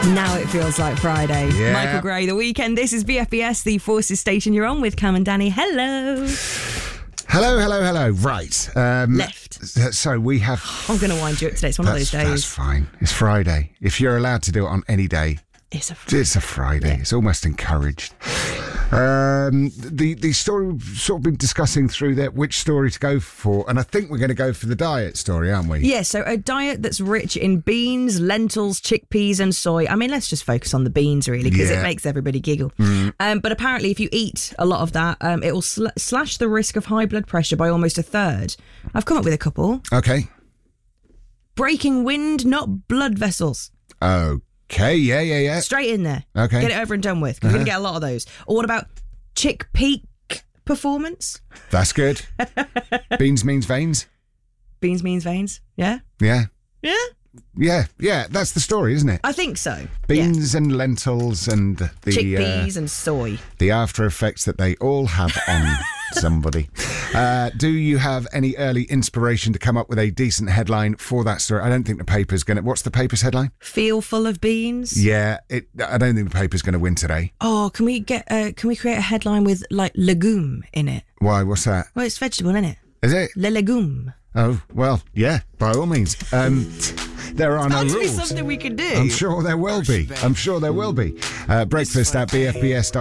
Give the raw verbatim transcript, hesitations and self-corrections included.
Now it feels like Friday. Yeah. Michael Gray, The Weekend. This is B F B S, the Forces station you're on with Cam and Danny. Hello. Hello, hello, hello. Right. Um, Left. So we have... I'm going to wind you up today. It's one of those That's, days. that's fine. It's Friday. If you're allowed to do it on any day, It's a Friday. it's a Friday. Yeah. It's almost encouraged. Um, the the story we've sort of been discussing through there, which story to go for, and I think we're going to go for the diet story, aren't we? Yeah, so a diet that's rich in beans, lentils, chickpeas and soy. I mean, let's just focus on the beans, really, because Yeah. it makes everybody giggle. Mm. Um, but apparently, if you eat a lot of that, um, it will sl- slash the risk of high blood pressure by almost a third. I've come up with a couple. Okay. Breaking wind, not blood vessels. Okay. Yeah, yeah, yeah. Straight in there. Okay. Get it over and done with. 'Cause We're going to get a lot of those. Or what about chick peak performance? That's good. Beans means veins. Beans means veins. Yeah? Yeah. Yeah? Yeah, yeah. That's the story, isn't it? I think so. Beans and lentils and the Chickpeas uh, and soy. the after effects that they all have on somebody. Uh, do you have any early inspiration to come up with a decent headline for that story? I don't think the paper's going to... What's the paper's headline? Feel full of beans. Yeah, it, I don't think the paper's going to win today. Oh, can we get? Uh, can we create a headline with like legume in it? Why? What's that? Well, it's vegetable, isn't it? Is it? Le legume. Oh, well, yeah, by all means. Um, there are no Actually, rules. something we could do. I'm sure there will be. I'm sure there will be. Uh, breakfast at b f b s dot